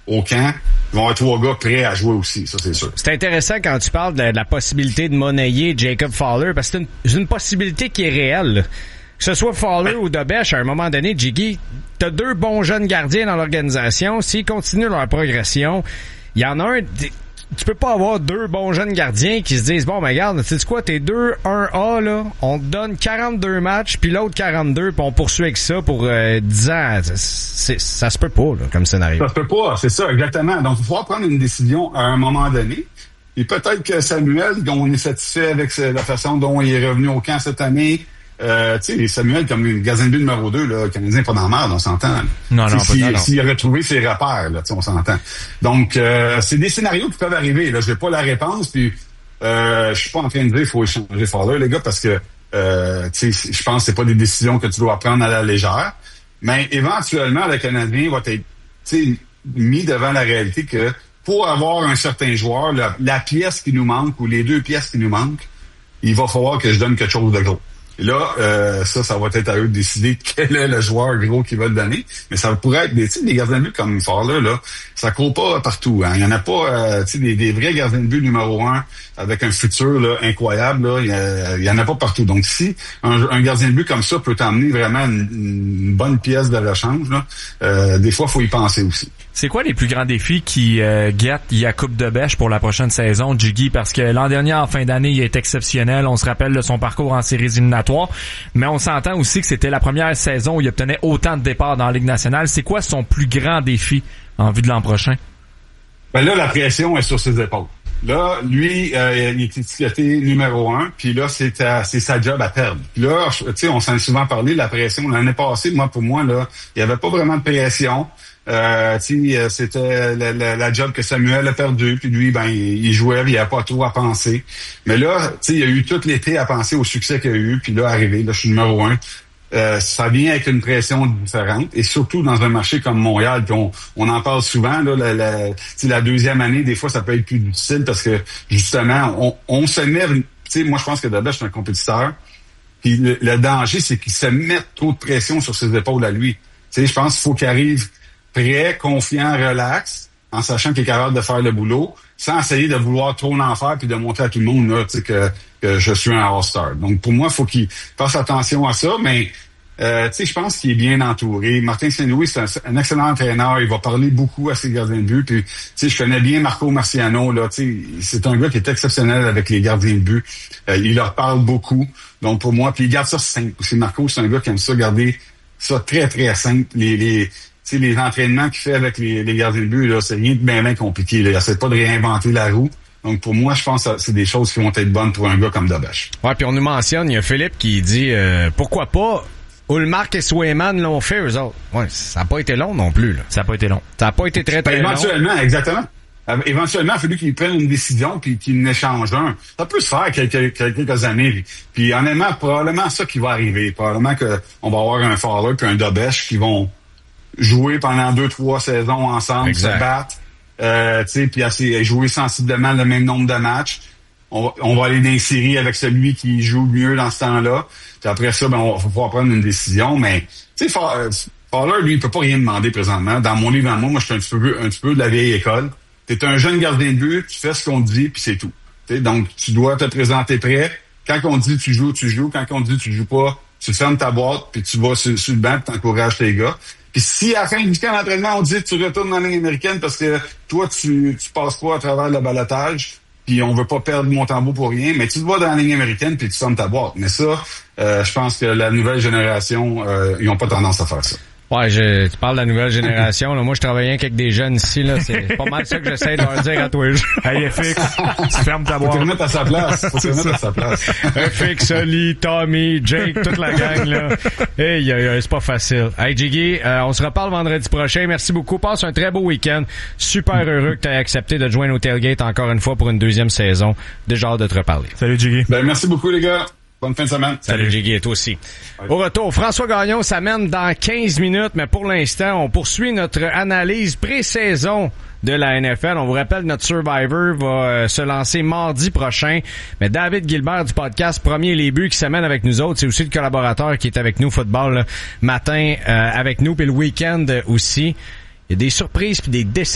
au camp, ils vont avoir 3 gars prêts à jouer aussi, ça c'est sûr. C'est intéressant quand tu parles de la possibilité de monnayer Jacob Fowler, parce que c'est une possibilité qui est réelle, là. Que ce soit Fowler ou Dobèche, à un moment donné, Jiggy, t'as 2 bons jeunes gardiens dans l'organisation. S'ils continuent leur progression, il y en a un... Tu peux pas avoir 2 bons jeunes gardiens qui se disent, bon, ben regarde, tu sais quoi, t'es 2-1A, là, on te donne 42 matchs, puis l'autre 42, puis on poursuit avec ça pour 10 ans. Ça se peut pas, là, comme scénario. Ça se peut pas, c'est ça, exactement. Donc, il faut prendre une décision à un moment donné. Et peut-être que Samuel, on est satisfait avec la façon dont il est revenu au camp cette année. Tu sais, Samuel, comme le gardien de but numéro 2, là, le Canadien pas dans la merde, on s'entend. Non, s'il a retrouvé ses repères, là, on s'entend. Donc, c'est des scénarios qui peuvent arriver, là. Je n'ai pas la réponse, puis je suis pas en train de dire qu'il faut échanger Fowler, les gars, parce que, tu sais, je pense que c'est pas des décisions que tu dois prendre à la légère. Mais éventuellement, le Canadien va être, tu sais, mis devant la réalité que pour avoir un certain joueur, la pièce qui nous manque, ou les 2 pièces qui nous manquent, il va falloir que je donne quelque chose de gros. Et là, ça va être à eux de décider quel est le joueur gros qu'ils veulent donner. Mais ça pourrait être des gardiens de but comme Fowler, là. Ça court pas partout, hein. Il y en a pas, des vrais gardiens de but numéro 1 avec un futur, là, incroyable, là. Il y en a pas partout. Donc, si un gardien de but comme ça peut t'emmener vraiment une bonne pièce de rechange, là, des fois, faut y penser aussi. C'est quoi les plus grands défis qui guettent Jakub Dobèche pour la prochaine saison, Jiggy? Parce que l'an dernier, en fin d'année, il est exceptionnel. On se rappelle de son parcours en séries éliminatoires. Mais on s'entend aussi que c'était la première saison où il obtenait autant de départs dans la Ligue nationale. C'est quoi son plus grand défi en vue de l'an prochain? Ben là, la pression est sur ses épaules. Là, lui, il est étiqueté numéro 1, puis là, c'est sa job à perdre. Puis là, tu sais, on s'en est souvent parlé de la pression. L'année passée, pour moi, là, il y avait pas vraiment de pression. C'était la job que Samuel a perdu, puis lui, ben, il jouait, il n'y avait pas trop à penser. Mais là, tu sais, il y a eu tout l'été à penser au succès qu'il y a eu, puis là, arrivé, là, je suis numéro 1. Ça vient avec une pression différente, et surtout dans un marché comme Montréal, puis on en parle souvent, là, la deuxième année, des fois, ça peut être plus difficile parce que, justement, on se met, tu sais, moi, je pense que Dobèche, c'est un compétiteur, puis le danger, c'est qu'il se mette trop de pression sur ses épaules à lui. Tu sais, je pense qu'il faut qu'il arrive prêt, confiant, relax, en sachant qu'il est capable de faire le boulot, sans essayer de vouloir trop en faire puis de montrer à tout le monde là, que je suis un All-Star. Donc, pour moi, il faut qu'il fasse attention à ça, mais je pense qu'il est bien entouré. Martin Saint-Louis, c'est un excellent entraîneur. Il va parler beaucoup à ses gardiens de but. Puis, je connais bien Marco Marciano. Là, c'est un gars qui est exceptionnel avec les gardiens de but. Il leur parle beaucoup. Donc, pour moi, puis il garde ça simple. C'est Marco, c'est un gars qui aime ça garder ça très, très simple. Les entraînements qu'il fait avec les gardiens de but, là, c'est rien de bien compliqué. Là. Il essaie pas de réinventer la roue. Donc, pour moi, je pense que c'est des choses qui vont être bonnes pour un gars comme Dobèche. Ouais, puis on nous mentionne, il y a Philippe qui dit pourquoi pas Ullmark et Swayman l'ont fait, eux autres. Ouais, ça n'a pas été long non plus. Là. Ça n'a pas été long. Ça n'a pas été très, très long. Éventuellement, exactement. Éventuellement, il a fallu qu'ils prennent une décision puis qu'ils en échangent un. Ça peut se faire quelques années. Puis honnêtement, probablement ça qui va arriver. Probablement qu'on va avoir un Fowler puis un Dobèche qui vont jouer pendant 2-3 saisons ensemble, exact. Se battre, puis jouer sensiblement le même nombre de matchs. On va aller dans les séries avec celui qui joue mieux dans ce temps-là. Puis après ça, on va pouvoir prendre une décision. Mais tu sais, Fowler, lui, il peut pas rien demander présentement. Dans mon livre, moi, je suis un petit peu de la vieille école. T'es un jeune gardien de but, tu fais ce qu'on te dit, puis c'est tout. T'sais, donc, tu dois te présenter prêt. Quand on dit tu joues, tu joues. Quand on dit tu joues pas, tu fermes ta boîte, puis tu vas sur le banc, puis t'encourages tes gars. Puis si à la fin du camp d'entraînement, on dit que tu retournes dans la ligne américaine parce que toi, tu passes pas à travers le balotage, puis on veut pas perdre mon tambour pour rien, mais tu te vas dans la ligne américaine puis tu fermes ta boîte. Mais ça, je pense que la nouvelle génération, ils ont pas tendance à faire ça. Ouais, tu parles de la nouvelle génération. Là. Moi, je travaillais avec des jeunes ici. Là. C'est pas mal ça que j'essaie de leur dire à tous les jours. Hey, FX, tu fermes ta boîte. Faut te remettre à sa place. FX, Oli, Tommy, Jake, toute la gang. Là. Hey, c'est pas facile. Hey, Jiggy, on se reparle vendredi prochain. Merci beaucoup. Passe un très beau week-end. Super heureux que tu aies accepté de te joindre au Tailgate encore une fois pour une deuxième saison. Déjà hâte de te reparler. Salut, Jiggy. Merci beaucoup, les gars. Bonne fin de semaine. Salut Jiggy, et toi aussi. Ouais. Au retour, François Gagnon s'amène dans 15 minutes, mais pour l'instant, on poursuit notre analyse pré-saison de la NFL. On vous rappelle, notre Survivor va se lancer mardi prochain. Mais David Gilbert du podcast Premier les buts qui s'amène avec nous autres. C'est aussi le collaborateur qui est avec nous, football, matin avec nous, puis le week-end aussi. Il y a des surprises puis des déceptions.